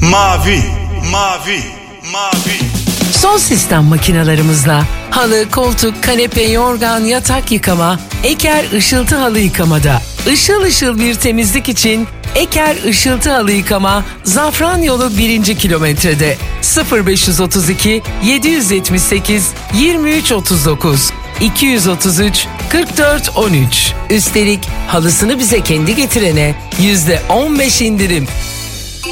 Mavi, mavi, mavi. Son sistem makinalarımızla halı, koltuk, kanepe, yorgan, yatak yıkama, Eker ışıltı halı yıkamada. Işıl ışıl bir temizlik için Eker ışıltı halı yıkama Zafran Yolu 1. kilometrede 0532 778 2339 233 44 13. Üstelik halısını bize kendi getirene %15 indirim.